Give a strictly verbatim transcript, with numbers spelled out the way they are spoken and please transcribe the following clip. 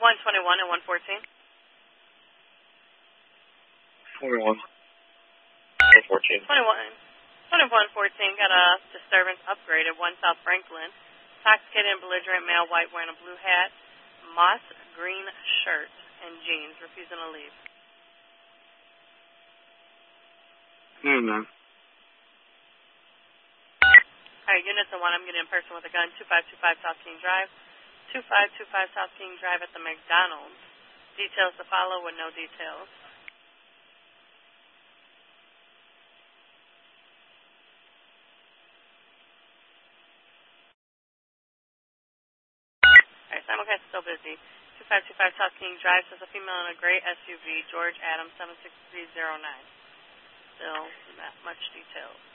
one twenty-one and one fourteen. twenty-one. one fourteen. twenty-one. twenty-one fourteen got a disturbance upgrade at one South Franklin. Intoxicated and belligerent male, white, wearing a blue hat, moss green shirt, and jeans, refusing to leave. Hmm. All right, units of one, I'm getting in person with a gun, two five two five South King Drive. two five two five South King Drive at the McDonald's. Details to follow with no details. All right, simulcast still busy. two five two five South King Drive says a female in a gray S U V, George Adams, seven six three zero nine. Still not much details.